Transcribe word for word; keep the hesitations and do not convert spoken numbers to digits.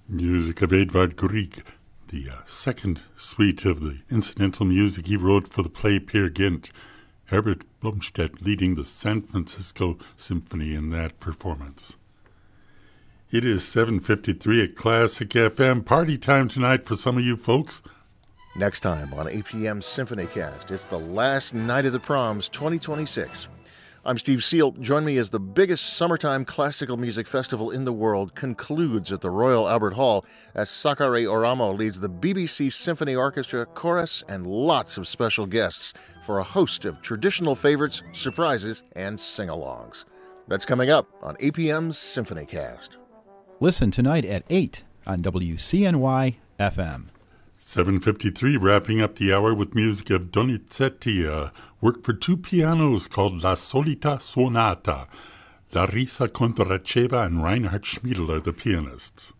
Music of Edvard Grieg, the uh, second suite of the incidental music he wrote for the play Peer Gynt. Herbert Blomstedt leading the San Francisco Symphony in that performance. It is seven fifty-three at Classic F M. Party time tonight for some of you folks. Next time on A P M SymphonyCast, it's the last night of the proms twenty twenty-six. I'm Steve Seal. Join me as the biggest summertime classical music festival in the world concludes at the Royal Albert Hall as Sakari Oramo leads the B B C Symphony Orchestra, chorus, and lots of special guests for a host of traditional favorites, surprises, and sing-alongs. That's coming up on A P M's SymphonyCast. Listen tonight at eight on W C N Y F M. seven fifty-three, wrapping up the hour with music of Donizetti, a work for two pianos called La Solita Suonata. Larissa Kondracheva and Reinhard Schmiedl are the pianists.